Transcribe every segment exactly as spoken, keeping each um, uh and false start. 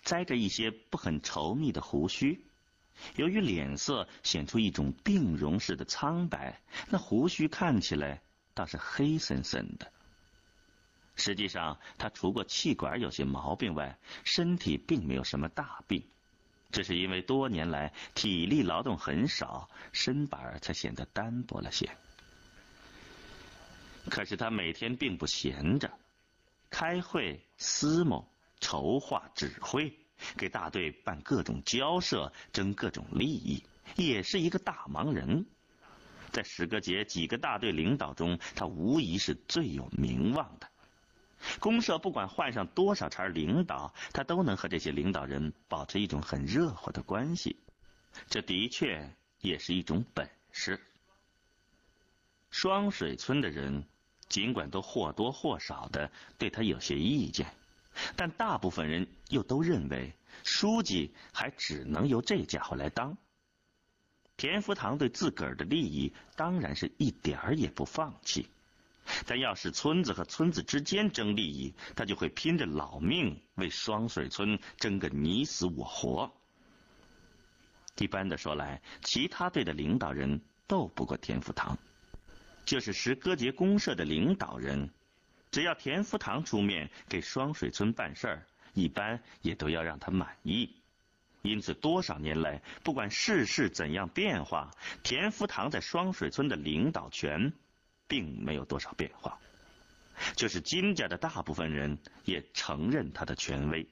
栽着一些不很稠密的胡须。由于脸色显出一种病容似的苍白，那胡须看起来倒是黑森森的。实际上他除过气管有些毛病外，身体并没有什么大病，只是因为多年来体力劳动很少，身板才显得单薄了些。可是他每天并不闲着，开会、思谋、筹划、指挥，给大队办各种交涉，争各种利益，也是一个大忙人。在史格杰几个大队领导中，他无疑是最有名望的。公社不管换上多少茬领导，他都能和这些领导人保持一种很热火的关系，这的确也是一种本事。双水村的人尽管都或多或少的对他有些意见，但大部分人又都认为书记还只能由这家伙来当。田福堂对自个儿的利益当然是一点儿也不放弃，但要是村子和村子之间争利益，他就会拼着老命为双水村争个你死我活。一般的说来，其他队的领导人斗不过田福堂，就是石歌节公社的领导人，只要田福堂出面给双水村办事儿，一般也都要让他满意。因此多少年来，不管世事怎样变化，田福堂在双水村的领导权并没有多少变化，就是金家的大部分人也承认他的权威。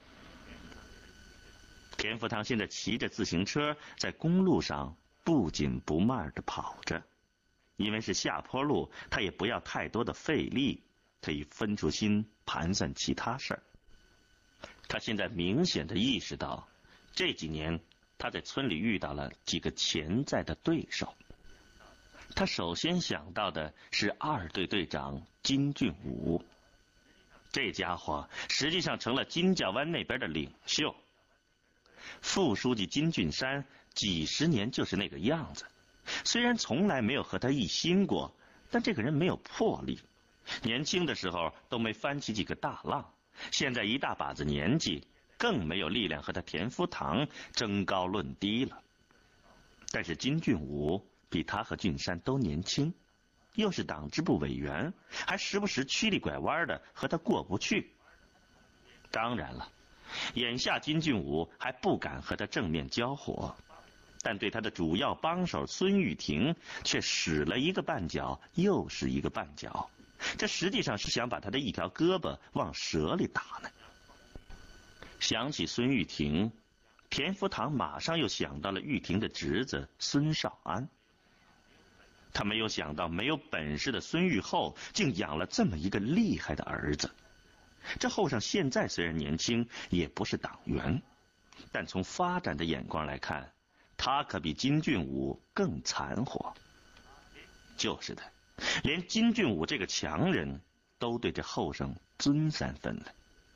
田福堂现在骑着自行车在公路上不紧不慢地跑着，因为是下坡路，他也不要太多的费力，可以分出心盘算其他事儿。他现在明显地意识到，这几年他在村里遇到了几个潜在的对手。他首先想到的是二队队长金俊武，这家伙实际上成了金家湾那边的领袖。副书记金俊山几十年就是那个样子，虽然从来没有和他一心过，但这个人没有魄力，年轻的时候都没翻起几个大浪，现在一大把子年纪，更没有力量和他田福堂争高论低了。但是金俊武比他和俊山都年轻，又是党支部委员，还时不时曲里拐弯的和他过不去。当然了，眼下金俊武还不敢和他正面交火，但对他的主要帮手孙玉婷却使了一个绊脚又是一个绊脚，这实际上是想把他的一条胳膊往蛇里打呢。想起孙玉婷，田福堂马上又想到了玉婷的侄子孙少安。他没有想到没有本事的孙玉厚竟养了这么一个厉害的儿子。这后生现在虽然年轻，也不是党员，但从发展的眼光来看，他可比金俊武更残活。就是的，连金俊武这个强人都对这后生尊三分了。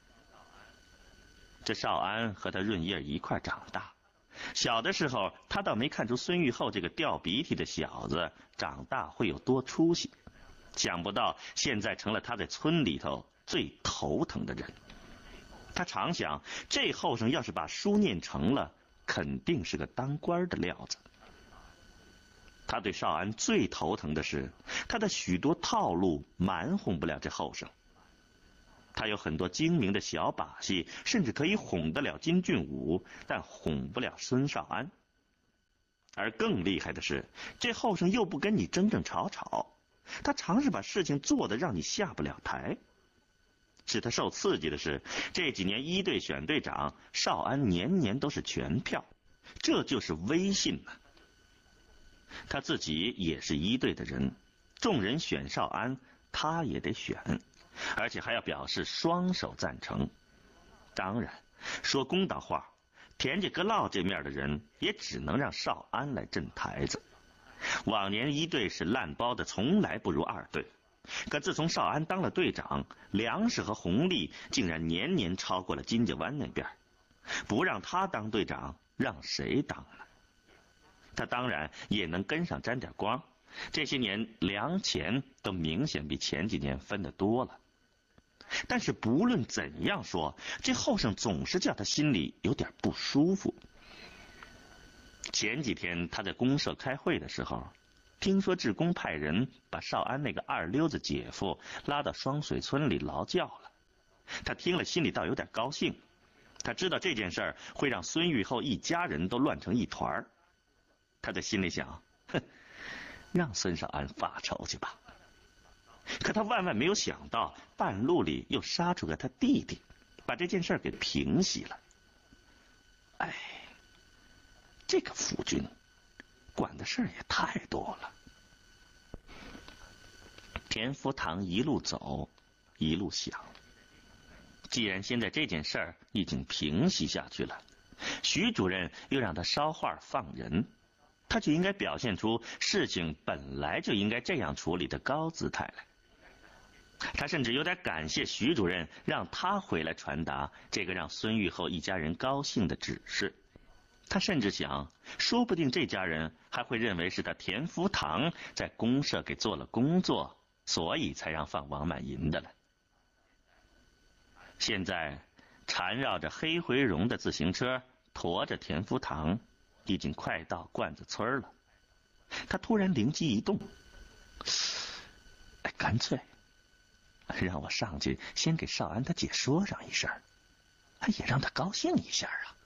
这少安和他润叶一块长大，小的时候他倒没看出孙玉厚这个掉鼻涕的小子长大会有多出息，想不到现在成了他在村里头最头疼的人。他常想，这后生要是把书念成了，肯定是个当官的料子。他对少安最头疼的是，他的许多套路瞒哄不了这后生。他有很多精明的小把戏，甚至可以哄得了金俊武，但哄不了孙少安。而更厉害的是，这后生又不跟你争争吵吵，他常是把事情做得让你下不了台。使他受刺激的是，这几年一队选队长，少安年年都是全票，这就是威信啊。他自己也是一队的人，众人选少安，他也得选，而且还要表示双手赞成。当然，说公道话，田家阁老这面的人也只能让少安来镇台子。往年一队是烂包的，从来不如二队。可自从少安当了队长，粮食和红利竟然年年超过了金家湾那边。不让他当队长，让谁当呢？他当然也能跟上沾点光，这些年粮钱都明显比前几年分得多了。 但是不论怎样说，这后生总是叫他心里有点不舒服。前几天他在公社开会的时候，听说志工派人把少安那个二溜子姐夫拉到双水村里劳教了。他听了心里倒有点高兴，他知道这件事儿会让孙玉厚一家人都乱成一团。他在心里想，哼，让孙少安发愁去吧。可他万万没有想到，半路里又杀出个他弟弟，把这件事给平息了。哎，这个夫君管的事儿也太多了。田福堂一路走，一路想，既然现在这件事儿已经平息下去了，徐主任又让他捎话放人，他就应该表现出事情本来就应该这样处理的高姿态来。他甚至有点感谢徐主任让他回来传达这个让孙玉厚一家人高兴的指示。他甚至想，说不定这家人还会认为是他田福堂在公社给做了工作，所以才让放王满银的了。现在缠绕着黑回绒的自行车驮着田福堂，已经快到罐子村了。他突然灵机一动，哎，干脆让我上去先给少安他姐说上一声，也让他高兴一下啊。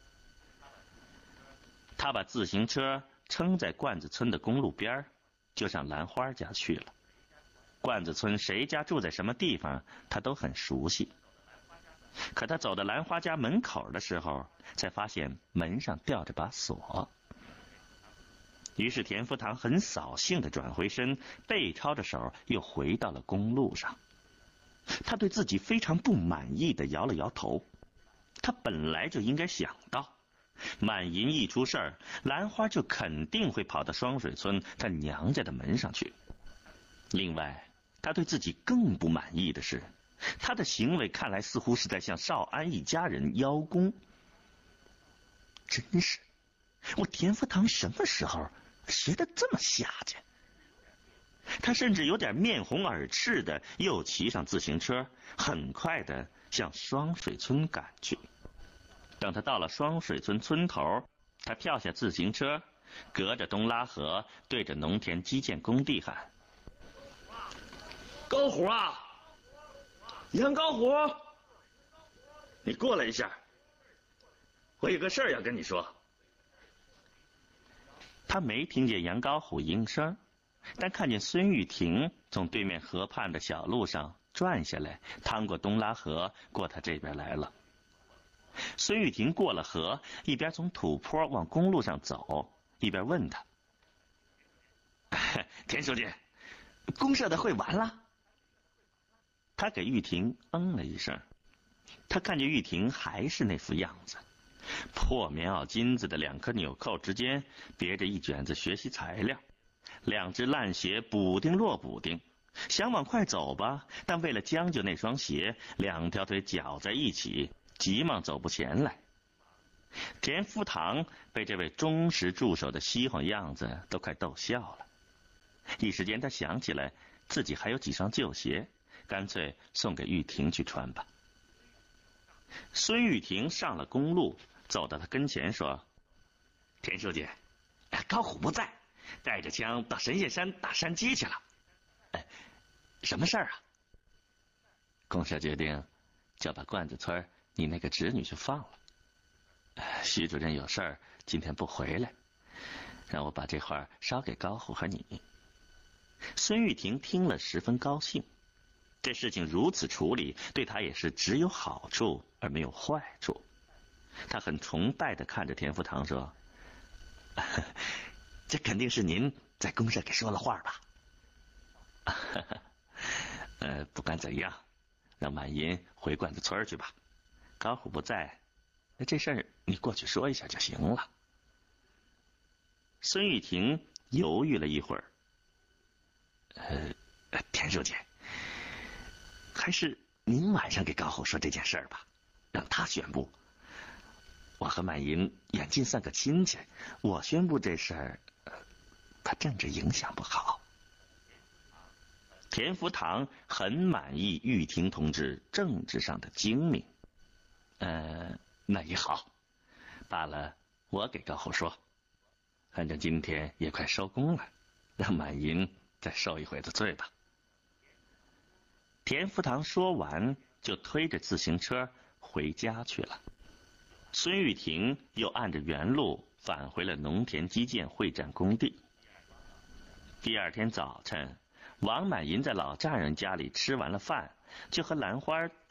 他把自行车撑在罐子村的公路边，就上兰花家去了。罐子村谁家住在什么地方，他都很熟悉。可他走到兰花家门口的时候，才发现门上吊着把锁。于是田福堂很扫兴地转回身，背抄着手又回到了公路上。他对自己非常不满意地摇了摇头。他本来就应该想到，满银一出事儿，兰花就肯定会跑到双水村他娘家的门上去。另外，他对自己更不满意的是，他的行为看来似乎是在向少安一家人邀功。真是，我田福堂什么时候学得这么下贱？他甚至有点面红耳赤的又骑上自行车，很快的向双水村赶去。等他到了双水村村头，他跳下自行车，隔着东拉河，对着农田基建工地喊：高虎啊，杨高虎，你过来一下，我有个事儿要跟你说。他没听见杨高虎应声，但看见孙玉婷从对面河畔的小路上转下来，趟过东拉河，过他这边来了。孙玉婷过了河，一边从土坡往公路上走，一边问他：田书记，公社的会完了？他给玉婷嗯了一声。他看见玉婷还是那副样子，破棉袄金子的两颗纽扣之间别着一卷子学习材料，两只烂鞋补丁落补丁，想往快走吧，但为了将就那双鞋，两条腿绞在一起，急忙走不前来。田福堂被这位忠实助手的嬉晃样子都快逗笑了，一时间他想起来自己还有几双旧鞋，干脆送给玉婷去穿吧。孙玉婷上了公路，走到他跟前说：田书记，高虎不在，带着枪到神仙山打山鸡去了。哎，什么事儿啊？公社决定就把罐子村你那个侄女去放了。徐主任有事儿今天不回来，让我把这话捎给高虎和你。孙玉婷听了十分高兴，这事情如此处理，对他也是只有好处而没有坏处。他很崇拜地看着田福堂说：这肯定是您在公社给说了话吧？呃，不管怎样，让满银回罐子村去吧。高虎不在，这事儿你过去说一下就行了。孙玉婷犹豫了一会儿，呃，田书记，还是您晚上给高虎说这件事儿吧，让他宣布。我和满银远近算个亲戚，我宣布这事儿，呃，怕政治影响不好。 田福堂很满意玉婷同志政治上的精明。呃，那也好，罢了，我给高后说，反正今天也快收工了，让满银再受一回的罪吧。田福堂说完，就推着自行车回家去了。孙玉婷又按着原路返回了农田基建会战工地。第二天早晨，王满银在老丈人家里吃完了饭，就和兰花